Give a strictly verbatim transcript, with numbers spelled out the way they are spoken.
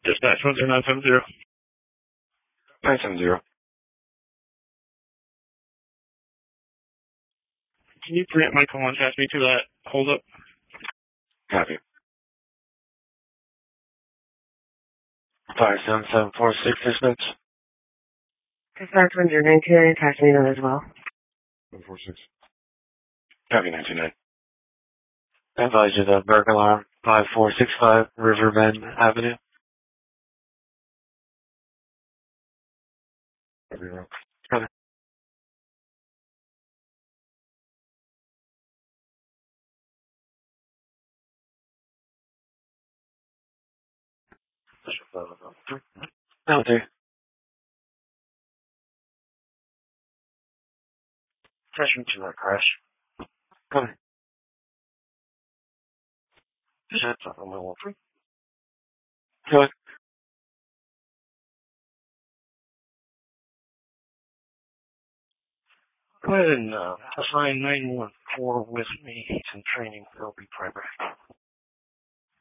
Dispatch one zero nine seven zero. nine seven zero. Can you preempt my call and pass me to that hold up? Copy. five seven seven four six, dispatch. Dispatch one zero nine two nine, pass me that as well. one four six. Copy nine two nine. I advise you the burglar alarm, five four six five Riverbend Avenue. Copy. No, dude. Fresh to that crash. Copy. That's up on my wall. Copy. Go ahead and uh, assign nine one four with me. He's in training. He'll be primary.